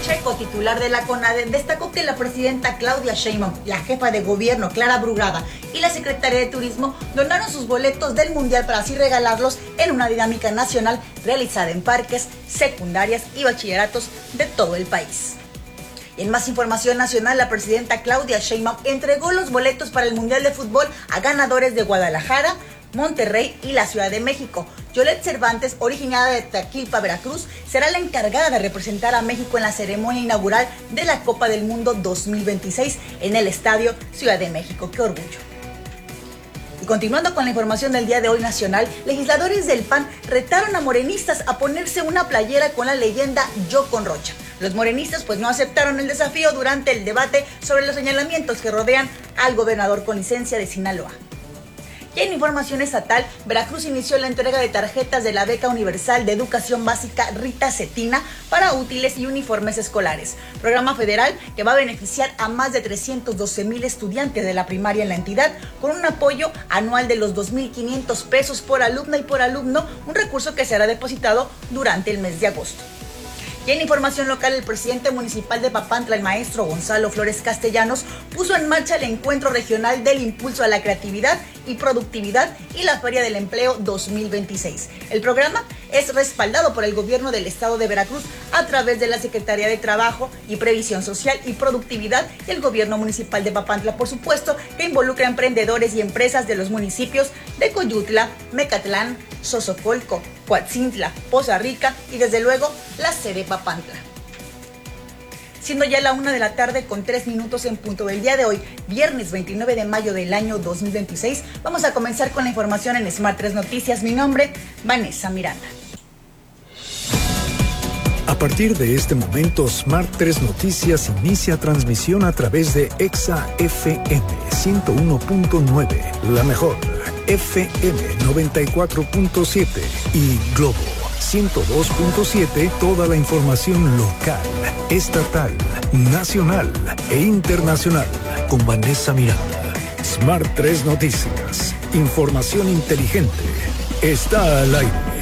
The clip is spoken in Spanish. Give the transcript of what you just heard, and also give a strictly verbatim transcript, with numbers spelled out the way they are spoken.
Pacheco, titular de la CONADE, destacó que la presidenta Claudia Sheinbaum, la jefa de gobierno Clara Brugada y la secretaria de Turismo donaron sus boletos del Mundial para así regalarlos en una dinámica nacional realizada en parques, secundarias y bachilleratos de todo el país. Y en más información nacional, la presidenta Claudia Sheinbaum entregó los boletos para el Mundial de Fútbol a ganadores de Guadalajara, Monterrey y la Ciudad de México. Yolet Cervantes, originaria de Taquilpa, Veracruz, será la encargada de representar a México en la ceremonia inaugural de la Copa del Mundo dos mil veintiséis en el Estadio Ciudad de México. ¡Qué orgullo! Y continuando con la información del día de hoy nacional, legisladores del P A N retaron a morenistas a ponerse una playera con la leyenda Yo con Rocha. Los morenistas pues no aceptaron el desafío durante el debate sobre los señalamientos que rodean al gobernador con licencia de Sinaloa. Y en información estatal, Veracruz inició la entrega de tarjetas de la Beca Universal de Educación Básica Rita Cetina para útiles y uniformes escolares. Programa federal que va a beneficiar a más de trescientos doce mil estudiantes de la primaria en la entidad con un apoyo anual de los dos mil quinientos pesos por alumna y por alumno, un recurso que será depositado durante el mes de agosto. Y en información local, el presidente municipal de Papantla, el maestro Gonzalo Flores Castellanos, puso en marcha el encuentro regional del impulso a la creatividad y productividad y la Feria del Empleo dos mil veintiséis. El programa es respaldado por el gobierno del estado de Veracruz a través de la Secretaría de Trabajo y Previsión Social y Productividad y el gobierno municipal de Papantla, por supuesto, que involucra a emprendedores y empresas de los municipios de Coyutla, Mecatlán, Sosocolco, Coatzintla, Poza Rica y desde luego la sede Papantla. Siendo ya la una de la tarde con tres minutos en punto del día de hoy, viernes veintinueve de mayo del año dos mil veintiséis, vamos a comenzar con la información en Smart tres Noticias. Mi nombre, Vanessa Miranda. A partir de este momento, Smart tres Noticias inicia transmisión a través de Exa F M ciento uno punto nueve, la mejor, F M noventa y cuatro punto siete y Globo ciento dos punto siete, toda la información local, estatal, nacional e internacional con Vanessa Miranda. Smart tres Noticias, información inteligente, está al aire.